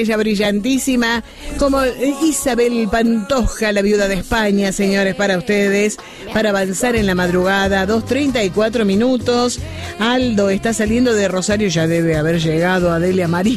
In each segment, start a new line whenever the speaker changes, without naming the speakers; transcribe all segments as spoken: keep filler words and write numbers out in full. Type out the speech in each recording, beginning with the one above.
Ella brillantísima, como Isabel Pantoja, la viuda de España, señores, para ustedes, para avanzar en la madrugada, dos treinta y cuatro minutos. Aldo está saliendo de Rosario, ya debe haber llegado Adelia María.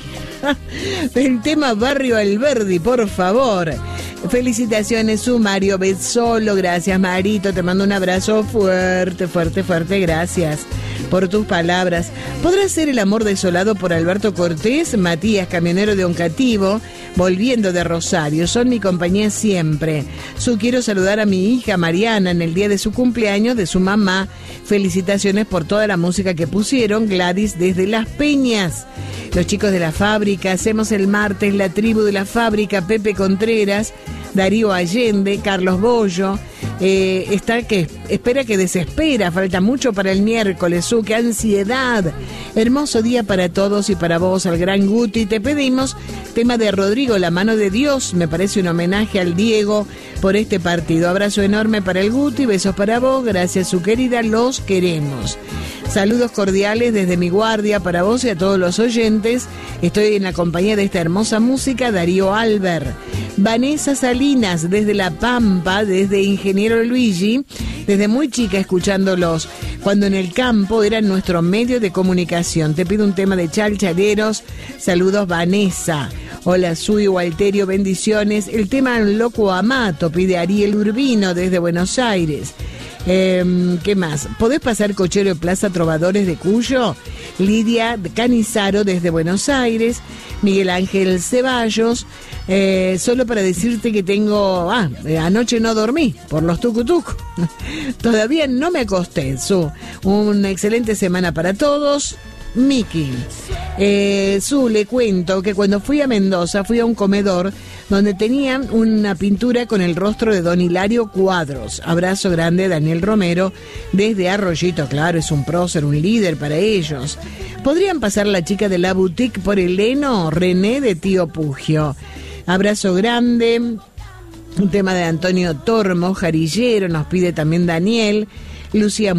El tema Barrio Alberdi, por favor. Felicitaciones, Sumario Bezzolo, gracias Marito, te mando un abrazo fuerte, fuerte, fuerte, gracias por tus palabras. ¿Podrá ser El amor desolado por Alberto Cortés? Matías, camionero de Oncativo, volviendo de Rosario, son mi compañía siempre. Su quiero saludar a mi hija Mariana en el día de su cumpleaños, de su mamá. Felicitaciones por toda la música que pusieron, Gladys desde Las Peñas. Los chicos de la fábrica, hacemos el martes la tribu de la fábrica, Pepe Contreras, Darío Allende, Carlos Bollo, eh, está que espera que desespera, falta mucho para el miércoles, su qué ansiedad. Hermoso día para todos y para vos, al gran Guti. Te pedimos tema de Rodrigo, La mano de Dios, me parece un homenaje al Diego por este partido. Abrazo enorme para el Guti, besos para vos, gracias su querida, los queremos. Saludos cordiales desde mi guardia para vos y a todos los oyentes. Estoy en la compañía de esta hermosa música, Darío Albert. Vanessa Salinas desde La Pampa, desde Ingeniero Luigi, desde muy chica escuchándolos, cuando en el campo eran nuestro medio de comunicación. Te pido un tema de Chalchaleros. Saludos Vanessa. Hola Sui Walterio, bendiciones. El tema Loco Amato pide Ariel Urbino desde Buenos Aires. Eh, ¿Qué más? ¿Podés pasar Cochero de Plaza Trovadores de Cuyo? Lidia Canizaro desde Buenos Aires. Miguel Ángel Ceballos. Eh, solo para decirte que tengo... Ah, anoche no dormí por los tucutuc. Todavía no me acosté. Su, una excelente semana para todos. Miki. Eh, Su, le cuento que cuando fui a Mendoza fui a un comedor donde tenían una pintura con el rostro de Don Hilario Cuadros. Abrazo grande, Daniel Romero, desde Arroyito. Claro, es un prócer, un líder para ellos. ¿Podrían pasar La chica de la boutique por el heno? René de Tío Pugio. Abrazo grande. Un tema de Antonio Tormo, Jarillero, nos pide también Daniel. Lucía